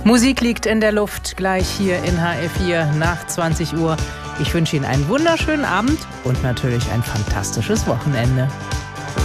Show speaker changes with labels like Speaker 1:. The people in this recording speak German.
Speaker 1: Musik liegt in der Luft, gleich hier in HR4 nach 20 Uhr. Ich wünsche Ihnen einen wunderschönen Abend und natürlich ein fantastisches Wochenende.